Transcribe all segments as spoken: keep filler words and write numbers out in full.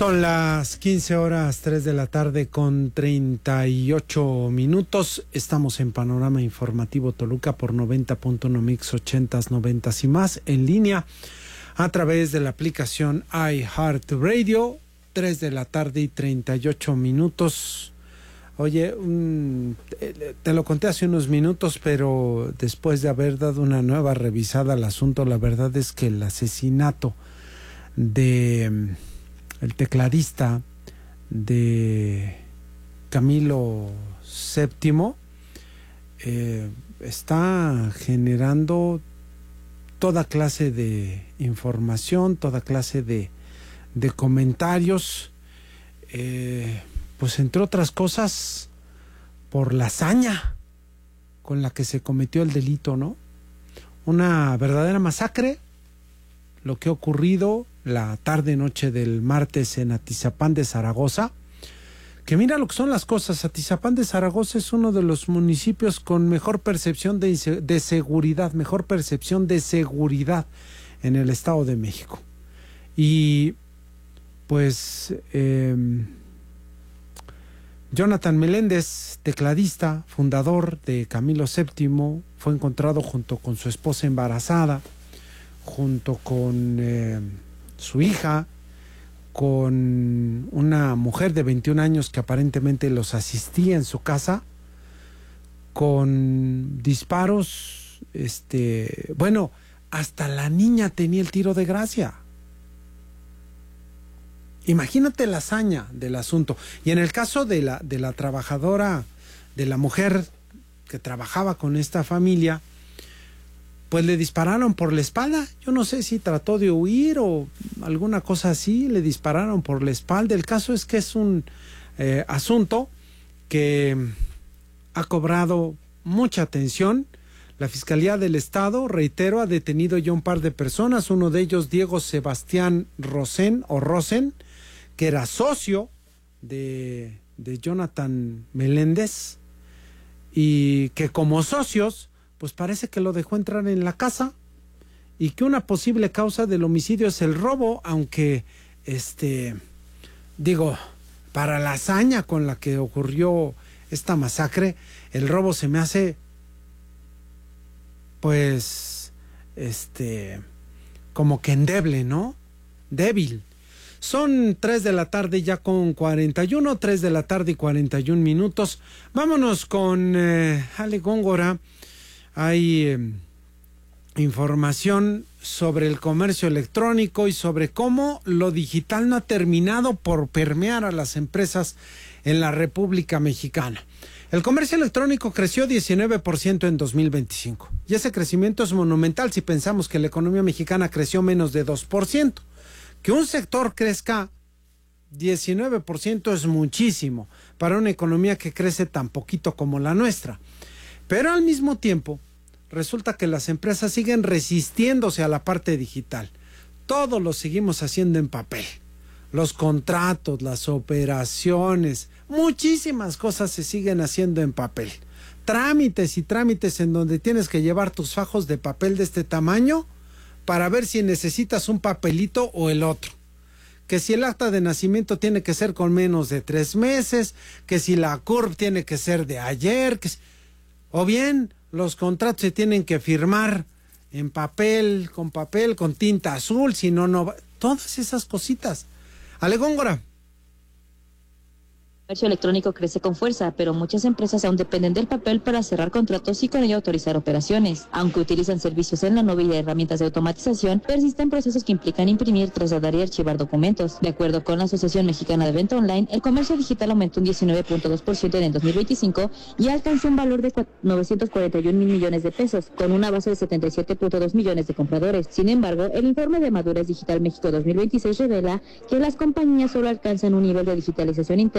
Son las quince horas, tres de la tarde con treinta y ocho minutos. Estamos en Panorama Informativo Toluca por noventa punto uno Mix ochentas, noventas y más, en línea a través de la aplicación iHeartRadio. tres de la tarde y treinta y ocho minutos. Oye, un, te lo conté hace unos minutos, pero después de haber dado una nueva revisada al asunto, la verdad es que el asesinato de el tecladista de Camilo séptimo eh, está generando toda clase de información, toda clase de, de comentarios, eh, pues entre otras cosas por la hazaña con la que se cometió el delito, ¿no? Una verdadera masacre, lo que ha ocurrido la tarde-noche del martes en Atizapán de Zaragoza, que mira lo que son las cosas. Atizapán de Zaragoza es uno de los municipios con mejor percepción de, de seguridad, mejor percepción de seguridad en el Estado de México. Y pues eh, Jonathan Meléndez, tecladista, fundador de Camilo séptimo, fue encontrado junto con su esposa embarazada, junto con eh, su hija, con una mujer de veintiún años que aparentemente los asistía en su casa, con disparos, este, bueno, hasta la niña tenía el tiro de gracia. Imagínate la hazaña del asunto. Y en el caso de la, de la trabajadora, de la mujer que trabajaba con esta familia, pues le dispararon por la espalda. Yo no sé si trató de huir o alguna cosa así, le dispararon por la espalda. El caso es que es un eh, asunto que ha cobrado mucha atención. La Fiscalía del Estado, reitero, ha detenido ya un par de personas, uno de ellos Diego Sebastián Rosen, o Rosen, que era socio de, de Jonathan Meléndez, y que como socios pues parece que lo dejó entrar en la casa, y que una posible causa del homicidio es el robo, aunque, este, digo, para la hazaña con la que ocurrió esta masacre, el robo se me hace, pues, este, como que endeble, ¿no? Débil. Son tres de la tarde ya con cuarenta y uno, tres de la tarde y cuarenta y un minutos. Vámonos con eh, Ale Góngora. Hay eh, información sobre el comercio electrónico y sobre cómo lo digital no ha terminado por permear a las empresas en la República Mexicana. El comercio electrónico creció diecinueve por ciento en dos mil veinticinco y ese crecimiento es monumental si pensamos que la economía mexicana creció menos de dos por ciento. Que un sector crezca diecinueve por ciento es muchísimo para una economía que crece tan poquito como la nuestra. Pero al mismo tiempo, resulta que las empresas siguen resistiéndose a la parte digital. Todo lo seguimos haciendo en papel. Los contratos, las operaciones, muchísimas cosas se siguen haciendo en papel. Trámites y trámites en donde tienes que llevar tus fajos de papel de este tamaño para ver si necesitas un papelito o el otro. Que si el acta de nacimiento tiene que ser con menos de tres meses, que si la C U R P tiene que ser de ayer, que si... o bien los contratos se tienen que firmar en papel, con papel, con tinta azul, si no, no va... Todas esas cositas. Ale Góngora. El comercio electrónico crece con fuerza, pero muchas empresas aún dependen del papel para cerrar contratos y con ello autorizar operaciones. Aunque utilizan servicios en la nube y herramientas de automatización, persisten procesos que implican imprimir, trasladar y archivar documentos. De acuerdo con la Asociación Mexicana de Venta Online, el comercio digital aumentó un diecinueve punto dos por ciento en el dos mil veinticinco y alcanzó un valor de novecientos cuarenta y un mil millones de pesos, con una base de setenta y siete punto dos millones de compradores. Sin embargo, el informe de Madurez Digital México dos mil veintiséis revela que las compañías solo alcanzan un nivel de digitalización interna del cuarenta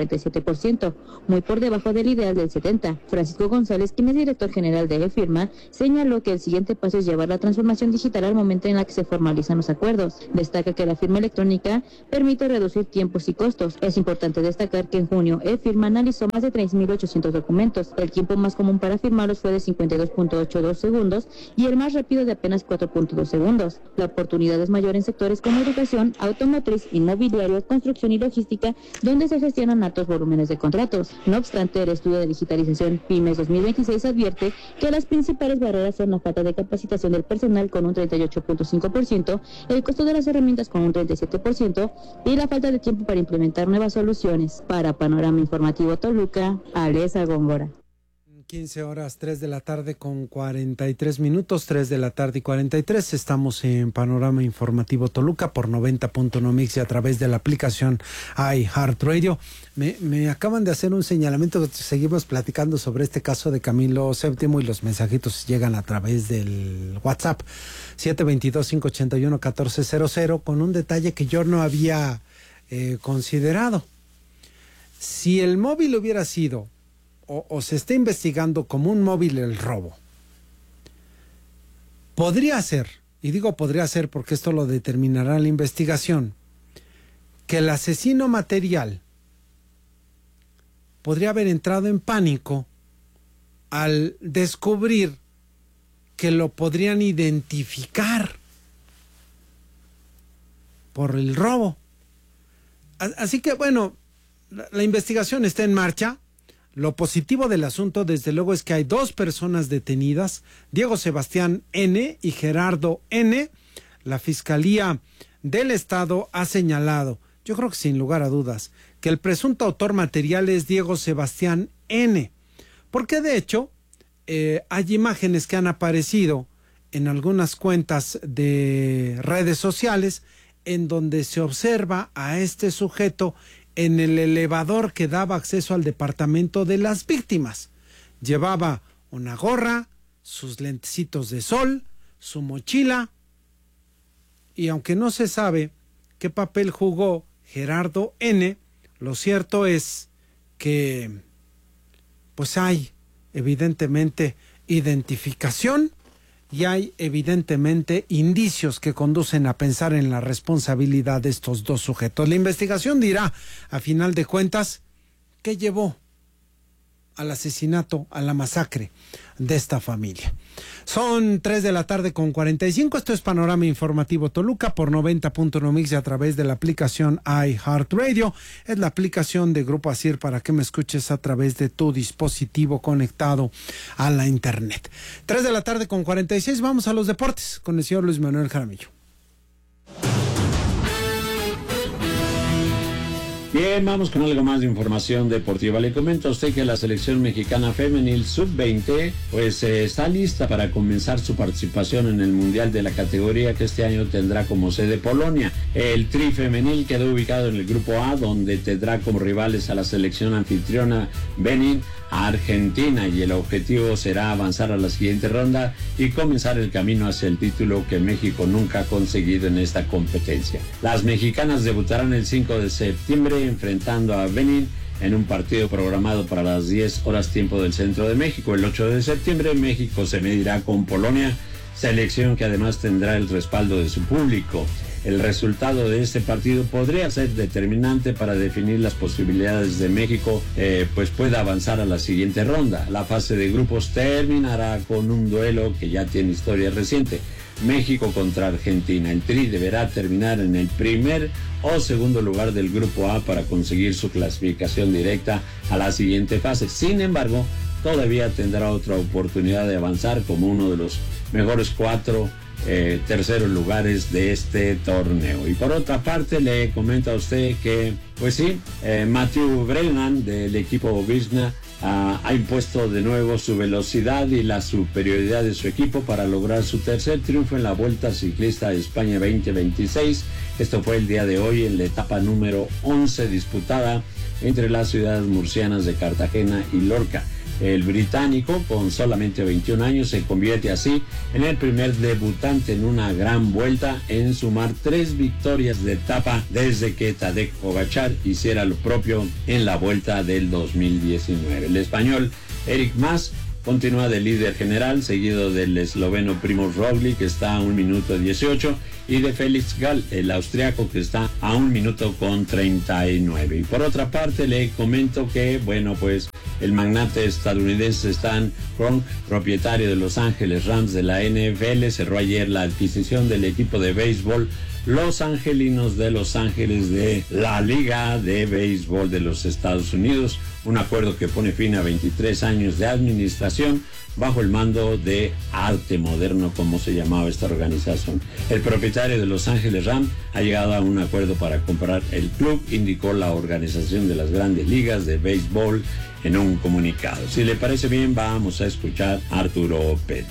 cuarenta y siete por ciento, muy por debajo del ideal del setenta por ciento. Francisco González, quien es director general de eFirma, señaló que el siguiente paso es llevar la transformación digital al momento en la que se formalizan los acuerdos. Destaca que la firma electrónica permite reducir tiempos y costos. Es importante destacar que en junio eFirma analizó más de tres mil ochocientos documentos. El tiempo más común para firmarlos fue de cincuenta y dos punto ochenta y dos segundos y el más rápido de apenas cuatro punto dos segundos. La oportunidad es mayor en sectores como educación, automotriz, inmobiliario, construcción y logística, donde se gestionan altos volúmenes de contratos. No obstante, el estudio de digitalización Pymes dos mil veintiséis advierte que las principales barreras son la falta de capacitación del personal con un treinta y ocho punto cinco por ciento, el costo de las herramientas con un treinta y siete por ciento y la falta de tiempo para implementar nuevas soluciones. Para Panorama Informativo Toluca, Alesa Góngora. quince horas, tres de la tarde con cuarenta y tres minutos, tres de la tarde y cuarenta y tres. Estamos en Panorama Informativo Toluca por noventa punto uno Mix y a través de la aplicación iHeartRadio. Me, me acaban de hacer un señalamiento, seguimos platicando sobre este caso de Camilo Séptimo y los mensajitos llegan a través del WhatsApp siete dos dos, cinco ocho uno, uno cuatro cero cero con un detalle que yo no había eh, considerado. Si el móvil hubiera sido O, o se está investigando como un móvil el robo, podría ser, y digo podría ser porque esto lo determinará la investigación, que el asesino material podría haber entrado en pánico al descubrir que lo podrían identificar por el robo. Así que bueno, la, la investigación está en marcha. Lo positivo del asunto, desde luego, es que hay dos personas detenidas, Diego Sebastián N. y Gerardo N. La Fiscalía del Estado ha señalado, yo creo que sin lugar a dudas, que el presunto autor material es Diego Sebastián N. Porque de hecho, eh, hay imágenes que han aparecido en algunas cuentas de redes sociales en donde se observa a este sujeto en el elevador que daba acceso al departamento de las víctimas. Llevaba una gorra, sus lentecitos de sol, su mochila, y aunque no se sabe qué papel jugó Gerardo N., lo cierto es que pues hay evidentemente identificación y hay evidentemente indicios que conducen a pensar en la responsabilidad de estos dos sujetos. La investigación dirá, a final de cuentas, qué llevó al asesinato, a la masacre de esta familia. Son tres de la tarde con cuarenta y cinco. Esto es Panorama Informativo Toluca por noventa punto uno Mix y a través de la aplicación iHeartRadio. Es la aplicación de Grupo Asir para que me escuches a través de tu dispositivo conectado a la internet. tres de la tarde con cuarenta y seis. Vamos a los deportes con el señor Luis Manuel Jaramillo. Bien, vamos con algo más de información deportiva. Le comento a usted que la selección mexicana femenil sub veinte pues eh, está lista para comenzar su participación en el Mundial de la categoría que este año tendrá como sede Polonia. El tri femenil quedó ubicado en el grupo A, donde tendrá como rivales a la selección anfitriona Benin, a Argentina, y el objetivo será avanzar a la siguiente ronda y comenzar el camino hacia el título que México nunca ha conseguido en esta competencia. Las mexicanas debutarán el cinco de septiembre enfrentando a Benin en un partido programado para las diez horas tiempo del centro de México. El ocho de septiembre México se medirá con Polonia, selección que además tendrá el respaldo de su público. El resultado de este partido podría ser determinante para definir las posibilidades de México, eh, pues pueda avanzar a la siguiente ronda. La fase de grupos terminará con un duelo que ya tiene historia reciente. México contra Argentina. El Tri deberá terminar en el primer o segundo lugar del grupo A para conseguir su clasificación directa a la siguiente fase. Sin embargo, todavía tendrá otra oportunidad de avanzar como uno de los mejores cuatro eh, terceros lugares de este torneo. Y por otra parte, le comento a usted que, pues sí, eh, Matthew Brennan del equipo Visma Uh, ha impuesto de nuevo su velocidad y la superioridad de su equipo para lograr su tercer triunfo en la Vuelta Ciclista de España veinte veintiséis. Esto fue el día de hoy en la etapa número once disputada entre las ciudades murcianas de Cartagena y Lorca. El británico, con solamente veintiún años, se convierte así en el primer debutante en una gran vuelta en sumar tres victorias de etapa desde que Tadej Pogačar hiciera lo propio en la vuelta del dos mil diecinueve. El español Enric Mas continúa de líder general, seguido del esloveno Primož Roglič, que está a un minuto dieciocho, y de Felix Gall, el austriaco, que está a un minuto con treinta y nueve. Y por otra parte, le comento que, bueno, pues el magnate estadounidense Stan Kroenke, propietario de Los Ángeles Rams de la N F L, cerró ayer la adquisición del equipo de béisbol Los Angelinos de Los Ángeles de la Liga de Béisbol de los Estados Unidos, un acuerdo que pone fin a veintitrés años de administración bajo el mando de Arte Moderno, como se llamaba esta organización. El propietario de Los Ángeles Rams ha llegado a un acuerdo para comprar el club, indicó la Organización de las Grandes Ligas de Béisbol en un comunicado. Si le parece bien, vamos a escuchar a Arturo Pérez.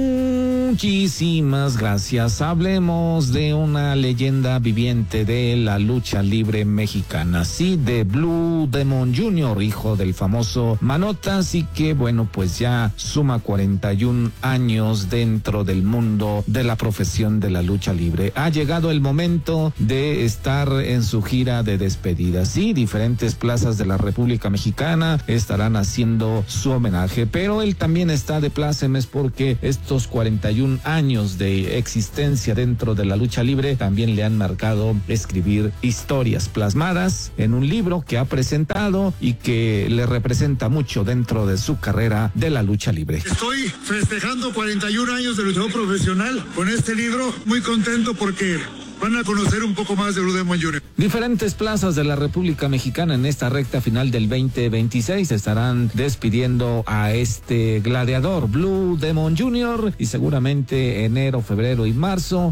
Muchísimas gracias. Hablemos de una leyenda viviente de la lucha libre mexicana, sí, de Blue Demon junior, hijo del famoso Manotas, y que, bueno, pues ya suma cuarenta y un años dentro del mundo de la profesión de la lucha libre. Ha llegado el momento de estar en su gira de despedida. Sí, diferentes plazas de la República Mexicana estarán haciendo su homenaje, pero él también está de plácemes porque estos cuarenta y un años de existencia dentro de la lucha libre también le han marcado escribir historias plasmadas en un libro que ha presentado y que le representa mucho dentro de su carrera de la lucha libre. Estoy festejando cuarenta y un años de luchador profesional con este libro, muy contento porque van a conocer un poco más de Blue Demon junior Diferentes plazas de la República Mexicana en esta recta final del veinte veintiséis estarán despidiendo a este gladiador Blue Demon junior y seguramente enero, febrero y marzo.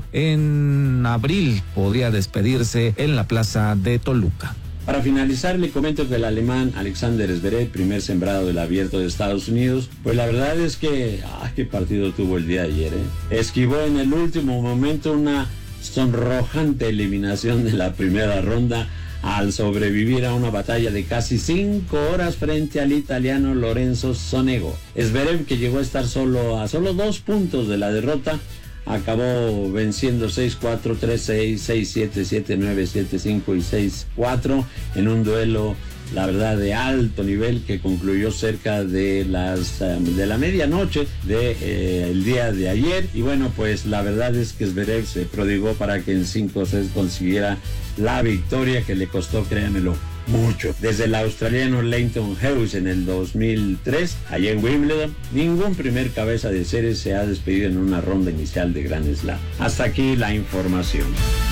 En abril podría despedirse en la plaza de Toluca. Para finalizar, le comento que el alemán Alexander Zverev, primer sembrado del Abierto de Estados Unidos, pues la verdad es que, ah, qué partido tuvo el día de ayer, ¿eh? Esquivó en el último momento una sonrojante eliminación de la primera ronda al sobrevivir a una batalla de casi cinco horas frente al italiano Lorenzo Sonego. Zverev, que llegó a estar solo a solo dos puntos de la derrota, acabó venciendo seis cuatro, tres seis, seis siete, siete nueve, siete cinco y seis cuatro en un duelo, la verdad, de alto nivel, que concluyó cerca de las de la medianoche de eh, el día de ayer. Y bueno, pues la verdad es que Zverev se prodigó para que en cinco sets consiguiera la victoria, que le costó, créanmelo, mucho. Desde el australiano Leighton Hewitt en el dos mil tres, allá en Wimbledon, ningún primer cabeza de serie se ha despedido en una ronda inicial de Grand Slam. Hasta aquí la información.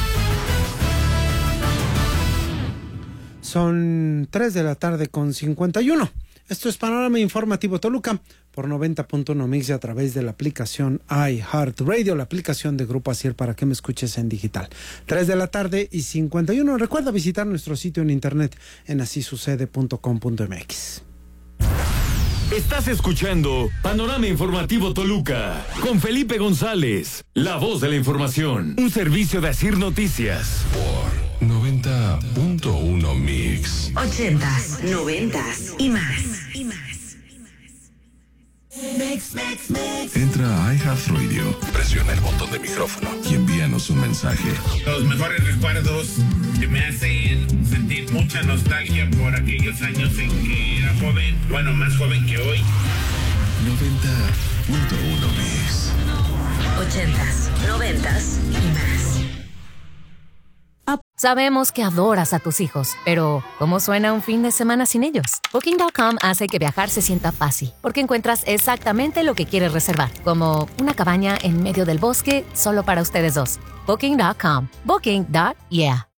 Son tres de la tarde con cincuenta y uno. Esto es Panorama Informativo Toluca por noventa punto uno Mix y a través de la aplicación iHeartRadio, la aplicación de Grupo Asier para que me escuches en digital. tres de la tarde y cincuenta y uno. Recuerda visitar nuestro sitio en internet en así sucede punto com punto m x. Estás escuchando Panorama Informativo Toluca con Felipe González, la voz de la información. Un servicio de Asir Noticias. Por noventa punto uno Mix. Ochentas, noventas y más. Y más. Mix, mix, mix. Entra a iHeartRadio, presiona el botón de micrófono y envíanos un mensaje. Los mejores recuerdos que me hacen sentir mucha nostalgia por aquellos años en que era joven, bueno, más joven que hoy. noventa punto uno Mix. Ochentas, noventas y más. Sabemos que adoras a tus hijos, pero ¿cómo suena un fin de semana sin ellos? Booking punto com hace que viajar se sienta fácil, porque encuentras exactamente lo que quieres reservar, como una cabaña en medio del bosque solo para ustedes dos. Booking punto com. Booking. Yeah.